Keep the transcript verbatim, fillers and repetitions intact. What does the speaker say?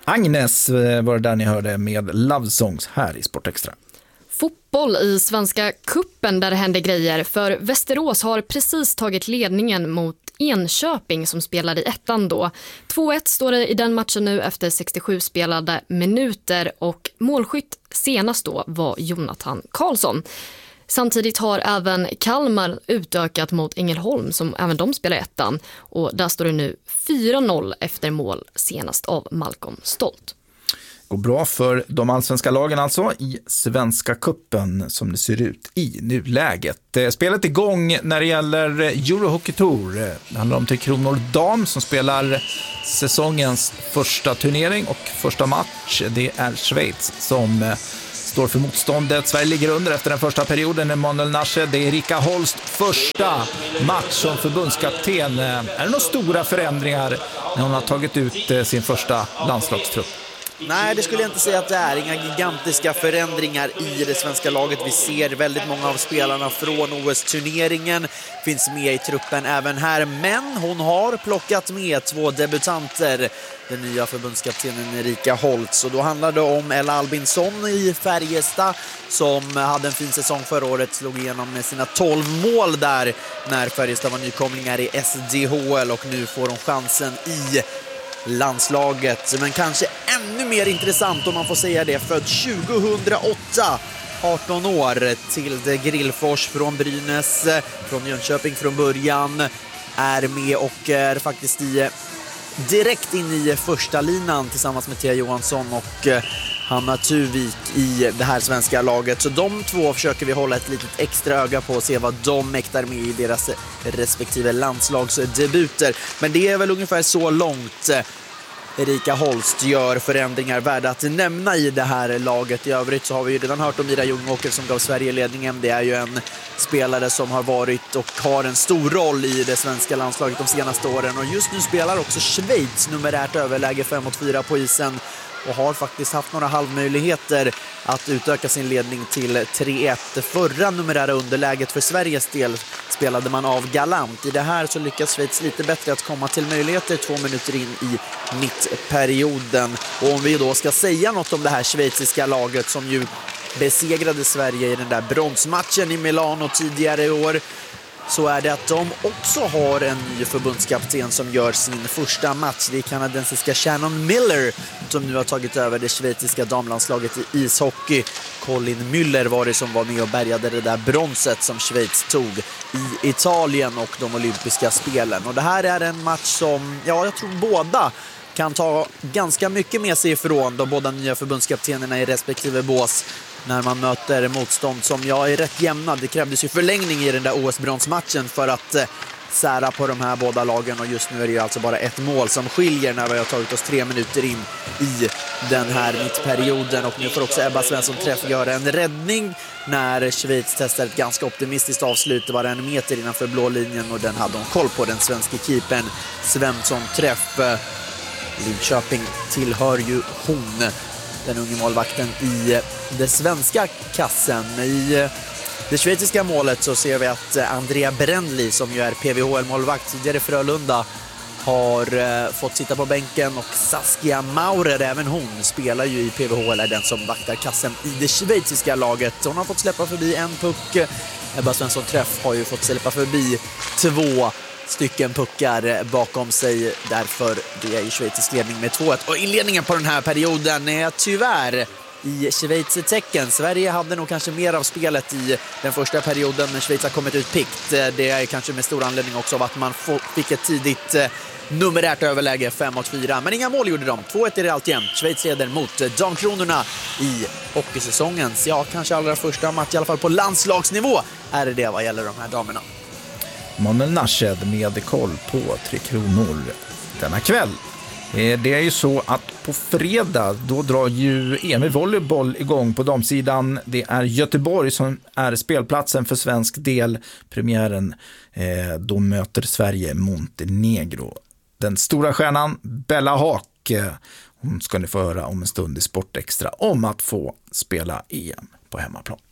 Agnes var det där ni hörde med Love Songs här i Sportextra. Fotboll i Svenska kuppen där det händer grejer, för Västerås har precis tagit ledningen mot Enköping som spelar i ettan då. två ett står det i den matchen nu efter sextiosju spelade minuter och målskytt senast då var Jonathan Karlsson. Samtidigt har även Kalmar utökat mot Ängelholm som även de spelar ettan, och där står det nu fyra noll efter mål senast av Malcolm Stolt. Går bra för de allsvenska lagen alltså i Svenska kuppen som det ser ut i nuläget. Spelet är igång när det gäller Eurohockey Tour. Det handlar om Tre Kronor dam som spelar säsongens första turnering och första match. Det är Schweiz som står för motståndet. Sverige ligger under efter den första perioden. Emanuel Nasche, det är Erika Holst första match som förbundskapten. Är det några stora förändringar när hon har tagit ut sin första landslagstrupp? Nej, det skulle jag inte säga att det är. Inga gigantiska förändringar i det svenska laget. Vi ser väldigt många av spelarna från O S-turneringen finns med i truppen även här. Men hon har plockat med två debutanter. Den nya förbundskaptenen Erika Holtz. Och då handlar det om Ella Albinsson i Färjestad som hade en fin säsong förra året. Slog igenom med sina tolv mål där när Färjestad var nykomlingar i S D H L. Och nu får hon chansen i landslaget, men kanske ännu mer intressant om man får säga det, född tjugohundraåtta, arton år, Tilde Grillfors från Brynäs, från Jönköping från början, är med och är faktiskt i, direkt in i första linan tillsammans med Thea Johansson och Hanna Tuvik i det här svenska laget. Så de två försöker vi hålla ett litet extra öga på och se vad de mäktar med i deras respektive landslagsdebuter. Men det är väl ungefär så långt Erika Holst gör förändringar värda att nämna i det här laget. I övrigt så har vi ju redan hört om Ira Ljungåker som gav Sverige ledningen. Det är ju en spelare som har varit och har en stor roll i det svenska landslaget de senaste åren. Och just nu spelar också Schweiz numerärt överläge fem mot fyra på isen och har faktiskt haft några halvmöjligheter att utöka sin ledning till tre ett. Förra numerära underläget för Sveriges del spelade man av galant. I det här så lyckas Schweiz lite bättre att komma till möjligheter två minuter in i mittperioden. Och om vi då ska säga något om det här schweiziska laget som ju besegrade Sverige i den där bronsmatchen i Milano tidigare i år, så är det att de också har en ny förbundskapten som gör sin första match. Det är kanadensiska Shannon Miller som nu har tagit över det schweiziska damlandslaget i ishockey. Colin Müller var det som var med och bärgade det där bronset som Schweiz tog i Italien och de olympiska spelen. Och det här är en match som, ja, jag tror båda kan ta ganska mycket med sig ifrån de båda nya förbundskaptenerna i respektive bås när man möter motstånd som jag är rätt jämna. Det krävdes ju förlängning i den där O S-bronsmatchen för att eh, sära på de här båda lagen, och just nu är det ju alltså bara ett mål som skiljer när vi har tagit oss tre minuter in i den här mittperioden. Och nu får också Ebba Svensson träff göra en räddning när Schweiz testar ett ganska optimistiskt avslut. Det var en meter innanför blå linjen och den hade hon koll på, den svenska keepern Svensson träff. Linköping tillhör ju hon, den unge målvakten i det svenska kassen. I det schweiziska målet så ser vi att Andrea Brändli, som ju är P V H L-målvakt tidigare Frölunda, har fått sitta på bänken, och Saskia Maurer, även hon spelar ju i P V H L, är den som vaktar kassen i det schweiziska laget. Hon har fått släppa förbi en puck. Ebba Svensson träff har ju fått släppa förbi två stycken puckar bakom sig, därför det är ju Schweiz ledning med två ett. Och inledningen på den här perioden är tyvärr i Schweiz tecken. Sverige hade nog kanske mer av spelet i den första perioden, men Schweiz har kommit ut pikt. Det är kanske med stor anledning också av att man fick ett tidigt numerärt överläge fem mot fyra, men inga mål gjorde de. två ett är det alltjämt. Schweiz leder mot Damkronorna i hockeysäsongens, ja, kanske allra första match, i alla fall på landslagsnivå är det det vad gäller de här damerna. Manuel Nashed med koll på Tre Kronor denna kväll. Det är ju så att på fredag då drar ju E M i volleyboll igång på damsidan. Det är Göteborg som är spelplatsen för svensk del. Premiären, eh, då möter Sverige Montenegro. Den stora stjärnan Bella Haak, hon ska ni få höra om en stund i Sportextra om att få spela E M på hemmaplan.